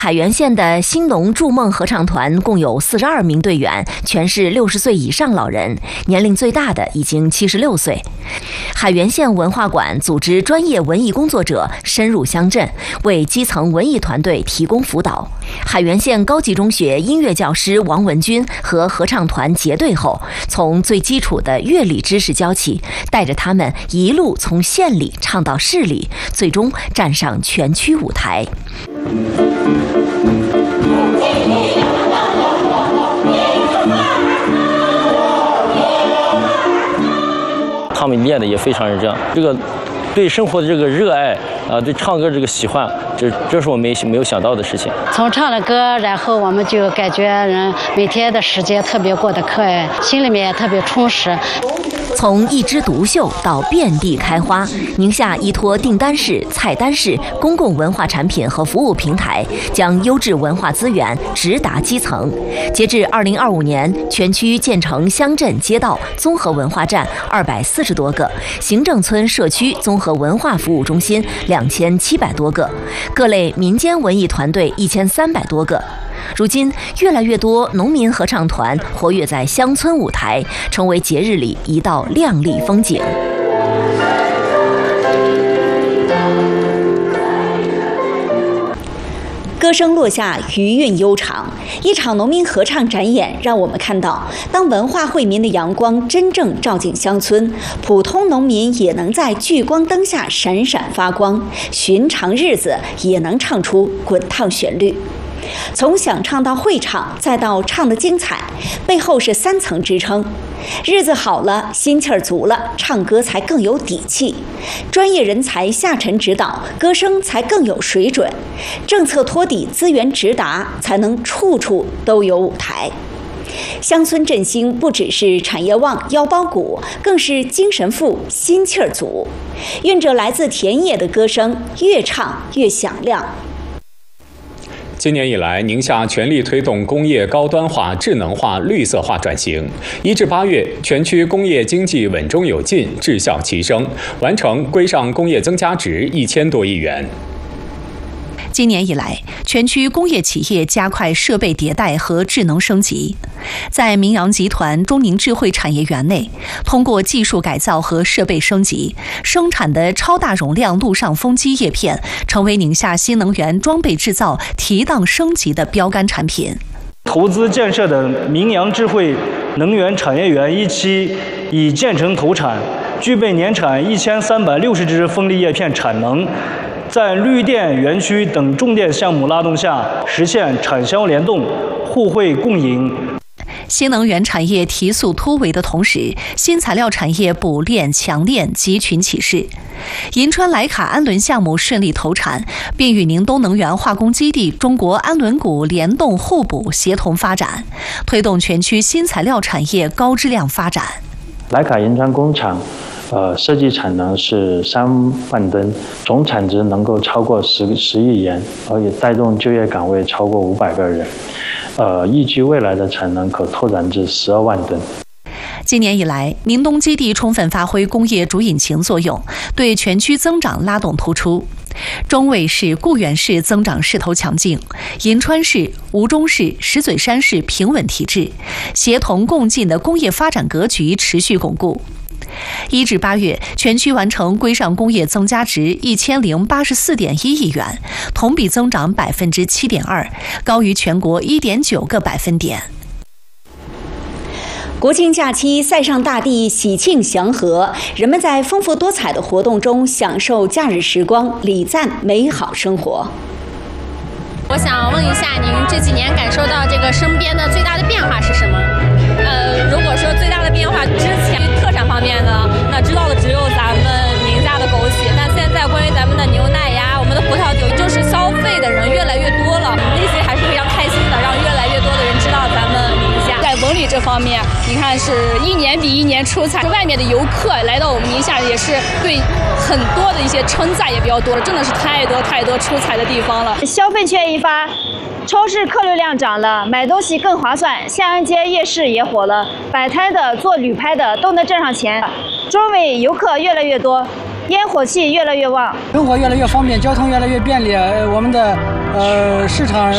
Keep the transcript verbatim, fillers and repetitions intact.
海原县的兴农筑梦合唱团共有四十二名队员，全是六十岁以上老人，年龄最大的已经七十六岁。海原县文化馆组织专业文艺工作者深入乡镇，为基层文艺团队提供辅导。海原县高级中学音乐教师王文军和合唱团结队后，从最基础的乐理知识教起，带着他们一路从县里唱到市里，最终站上全区舞台。 他们练的也非常认真，这个对生活的这个热爱啊，对唱歌这个喜欢，这这是我没没有想到的事情。 从唱了歌，然后我们就感觉人每天的时间特别过得快，心里面也特别充实。 从一枝独秀到遍地开花，宁夏依托订单式、菜单式公共文化产品和服务平台，将优质文化资源直达基层。截至二零二五年，全区建成乡镇街道综合文化站二百四十多个，行政村社区综合文化服务中心两千七百多个，各类民间文艺团队一千三百多个。如今，越来越多农民合唱团活跃在乡村舞台，成为节日里一道亮丽风景。 歌声落下，余韵悠长。一场农民合唱展演让我们看到，当文化惠民的阳光真正照进乡村，普通农民也能在聚光灯下闪闪发光，寻常日子也能唱出滚烫旋律。从想唱到会唱，再到唱得精彩，背后是三层支撑。日子好了，心气儿足了，唱歌才更有底气；专业人才下沉指导，歌声才更有水准；政策托底，资源直达，才能处处都有舞台。乡村振兴不只是产业旺、腰包鼓，更是精神富、心气儿足。蕴着来自田野的歌声，越唱越响亮。 今年以来，宁夏全力推动工业高端化、智能化、绿色化转型。一至八月，全区工业经济稳中有进，质效齐升，完成规上工业增加值一千多亿元。 今年以来，全区工业企业加快设备迭代和智能升级。在明阳集团中宁智慧产业园内，通过技术改造和设备升级，生产的超大容量陆上风机叶片成为宁夏新能源装备制造提档升级的标杆产品。 投资建设的明阳智慧能源产业园一期已建成投产，具备年产一千三百六十只风力叶片产能。在绿电园区等重点项目拉动下，实现产销联动、互惠共赢。 新能源产业提速突围的同时，新材料产业补炼强炼集群起势。银川莱卡氨纶项目顺利投产，并与宁东能源化工基地中国氨纶钴联动互补协同发展，推动全区新材料产业高质量发展。 莱卡银川工厂呃，设计产能是三万吨，总产值能够超过十十亿元，而且带动就业岗位超过五百个人。呃，预计未来的产能可拓展至十二万吨。 今年以来，宁东基地充分发挥工业主引擎作用，对全区增长拉动突出。中卫市、固原市增长势头强劲，银川市、吴中市、石嘴山市平稳提质，协同共进的工业发展格局持续巩固。一至八月，全区完成规上工业增加值一千零八十四点一亿元，同比增长百分之七点二，高于全国一点九个百分点。 国庆假期，塞上大地，喜庆祥和，人们在丰富多彩的活动中享受假日时光，礼赞美好生活。 我想问一下，您这几年感受到这个身边的最大的变化是什么？呃，如果说最大的变化，之前特产方面呢，那知道的只有咱们宁夏的枸杞，但现在关于咱们的牛奶呀、我们的葡萄酒，就是消费的人越来越多了，内心还是非常开心的，让越来越多的人知道咱们宁夏。 在文旅这方面，你看是一年比一年出彩，外面的游客来到我们宁夏也是对很多的一些称赞也比较多了，真的是太多太多出彩的地方了。 消费券一发，超市客流量涨了，买东西更划算，夏安街夜市也火了，摆摊的、做旅拍的都能挣上钱，中尾游客越来越多，烟火气越来越旺， 生活越来越方便，交通越来越便利，我们的呃市场